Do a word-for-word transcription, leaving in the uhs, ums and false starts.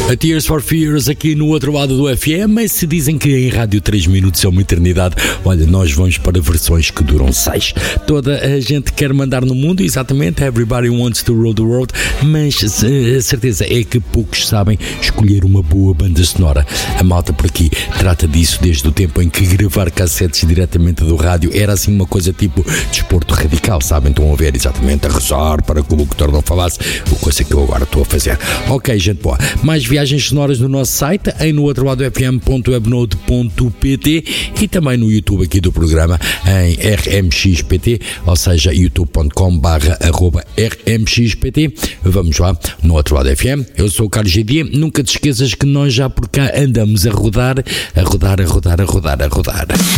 A Tears for Fears aqui no outro lado do F M. Mas se dizem que em rádio três minutos é uma eternidade, olha, nós vamos para versões que duram seis. Toda a gente quer mandar no mundo, exatamente, everybody wants to rule the world, mas a certeza é que poucos sabem escolher uma boa banda sonora. A malta por aqui trata disso desde o tempo em que gravar cassetes diretamente do rádio era assim uma coisa tipo desporto radical, sabem? Estão a ver exatamente a rezar para que o locutor não falasse, a coisa que eu agora estou a fazer. Ok, gente boa. Mais viagens sonoras no nosso site, em no outro lado f m ponto webnode ponto p t e também no YouTube aqui do programa em R M X P T, ou seja, youtube ponto com barra arroba R M X P T. Vamos lá, no outro lado F M. Eu sou o Carlos G D. Nunca te esqueças que nós já por cá andamos a rodar, a rodar, a rodar, a rodar, a rodar.